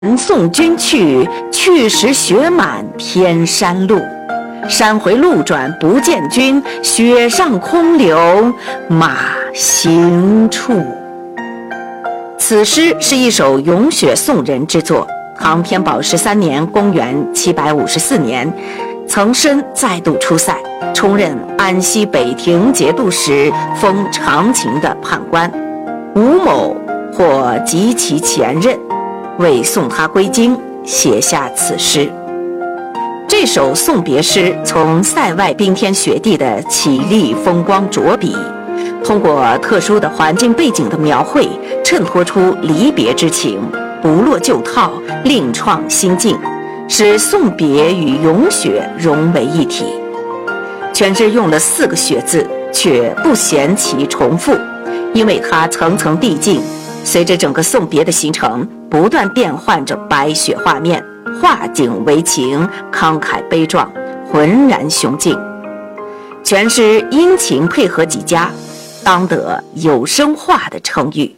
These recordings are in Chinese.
送君去，去时雪满天山路。山回路转不见君，雪上空留马行处。此诗是一首咏雪颂人之作。唐天宝13年，公元754年，岑参再度出塞，充任安西北庭节度使，封长秦的判官。吴某或及其前任，为送他归京，写下此诗。这首送别诗从塞外冰天雪地的绮丽风光着笔，通过特殊的环境背景的描绘，衬托出离别之情，不落旧套，另创新境，使送别与咏雪融为一体。全诗用了4个雪字，却不嫌其重复，因为它层层递进，随着整个送别的行程，不断变换着白雪画面，画景为情，慷慨悲壮，浑然雄劲。全诗音情配合极佳，当得有声画的称誉。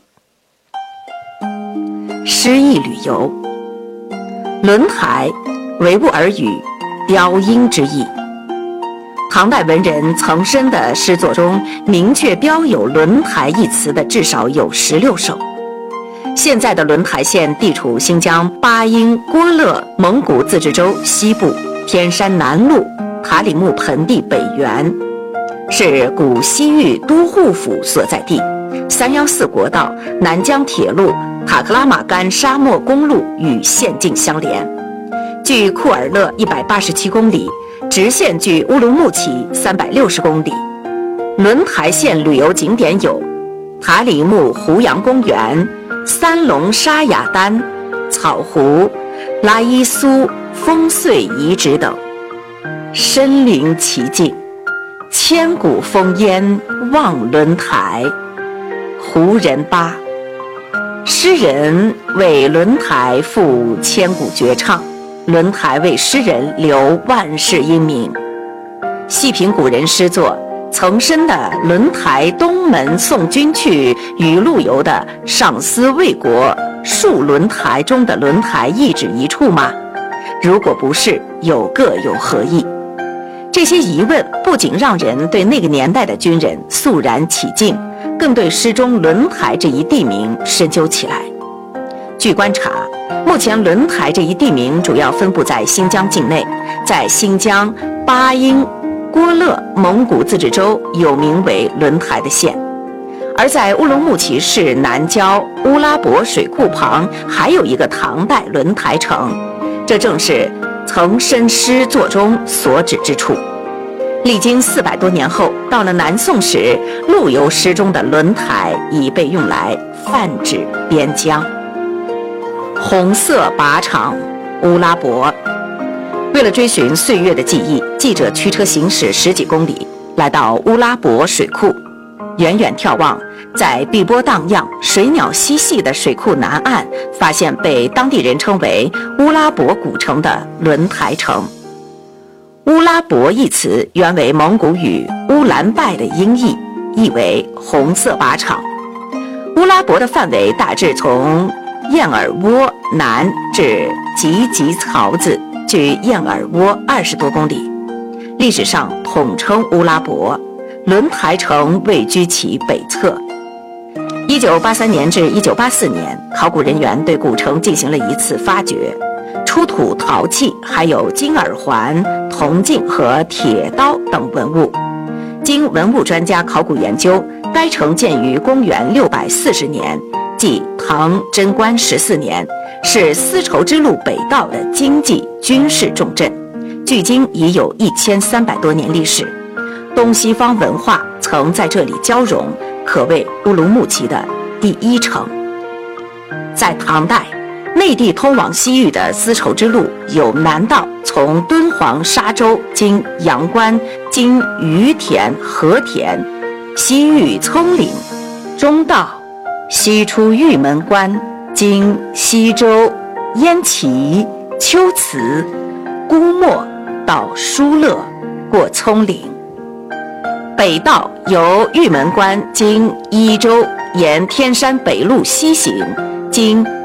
诗意旅游，轮台，维吾尔语，雕鹰之意。唐代文人岑参的诗作中，明确标有轮台一词的至少有16首。现在的轮台县地处新疆巴音郭勒蒙古自治州西部，天山南麓，塔里木盆地北缘，是古西域都护府所在地。314国道、南疆铁路、塔克拉玛干沙漠公路与县境相连，距库尔勒187公里，直线距乌鲁木齐360公里。轮台县旅游景点有塔里木胡杨公园、三龙沙雅丹、草湖、拉伊苏烽燧遗址等。身临其境，千古烽烟望轮台。胡人巴，诗人为轮台赋千古绝唱，轮台为诗人留万世英名。细品古人诗作，岑参的《轮台东门送君去》与陆游的《上思魏国戍轮台》中的轮台一指一处吗？如果不是，又各有何意？这些疑问不仅让人对那个年代的军人肃然起敬，更对诗中轮台这一地名深究起来。据观察，目前轮台这一地名主要分布在新疆境内，在新疆巴音郭勒蒙古自治州有名为轮台的县，而在乌鲁木齐市南郊乌拉博水库旁还有一个唐代轮台城，这正是岑参诗作中所指之处。历经400多年后，到了南宋时，陆游诗中的轮台已被用来泛指边疆。红色靶场，乌拉博。为了追寻岁月的记忆，记者驱车行驶10几公里，来到乌拉博水库。远远眺望，在碧波荡漾、水鸟嬉戏的水库南岸，发现被当地人称为乌拉博古城的轮台城。乌拉博一词原为蒙古语乌兰拜的音译，意为红色靶场。乌拉博的范围大致从燕尔窝南至吉吉槽子，距燕尔窝20多公里。历史上统称乌拉博，轮台城位居其北侧。1983年至1984年，考古人员对古城进行了一次发掘，出土陶器，还有金耳环、铜镜和铁刀等文物。经文物专家考古研究，该城建于公元640年，即唐贞观14年，是丝绸之路北道的经济军事重镇，距今已有1300多年历史。东西方文化曾在这里交融，可谓乌鲁木齐的第一城。在唐代，内地通往西域的丝绸之路有南道从敦煌沙洲经阳关，经于田、和田，西域葱岭；中道西出玉门关，经西周、燕齐、龟兹、姑墨到疏勒，过葱岭。北道由玉门关经伊州，沿天山北路西行，经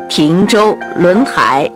亭州、轮台